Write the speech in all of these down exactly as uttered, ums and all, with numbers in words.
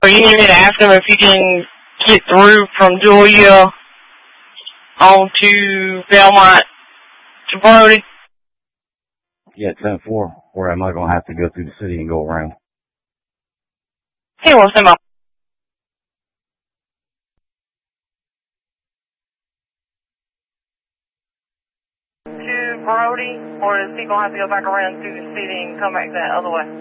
Or you need me to ask him if he can get through from Julia on to Belmont to Brody? Yeah, ten four. Or am I going to have to go through the city and go around? He wants him up. To Brody, or is he going to have to go back around through the city and come back that other way?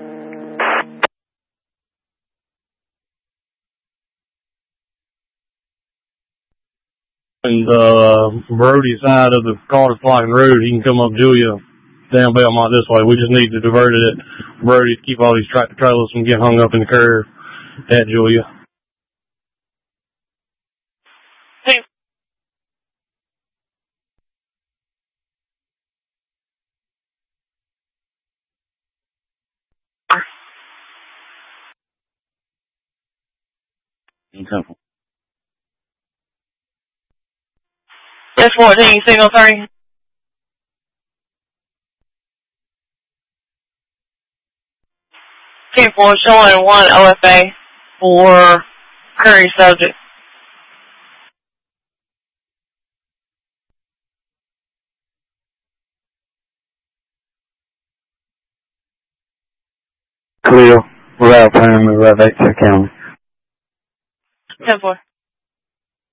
And uh, Brody side of the Carter Flying Road, he can come up Julia down Belmont this way. We just need to divert it at Brody to keep all these tractor trailers from getting hung up in the curve at Julia. Hey. Temple. That's fourteen, signal three. ten four showing one O F A for Curry subject. Clear. We're out of time. We're right back to the county. ten four.